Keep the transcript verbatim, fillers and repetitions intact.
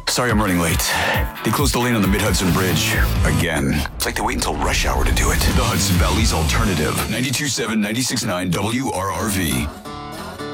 Sorry I'm running late. They closed the lane on the Mid-Hudson Bridge. Again. It's like they wait until rush hour to do it. The Hudson Valley's Alternative. ninety-two point seven, ninety-six point nine W R R V.